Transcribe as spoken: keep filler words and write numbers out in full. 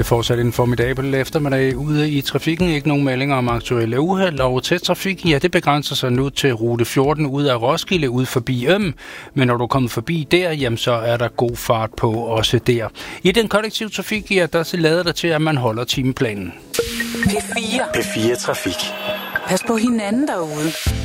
Det fortsat en formidabel eftermiddag ude i trafikken. Ikke nogen meldinger om aktuelle uheld, og tæt trafik, ja, det begrænser sig nu til rute fjorten ud af Roskilde ud forbi Øm. Men når du kommer forbi der, jamen, så er der god fart på også der. I den kollektive trafik, ja, der lader det til, at man holder timeplanen. P fire. P fire Trafik. Pas på hinanden derude.